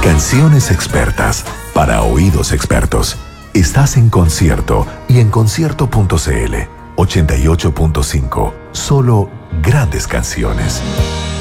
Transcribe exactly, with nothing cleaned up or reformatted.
Canciones expertas para oídos expertos. Estás en Concierto y en concierto punto c l. ochenta y ocho punto cinco. Solo grandes canciones.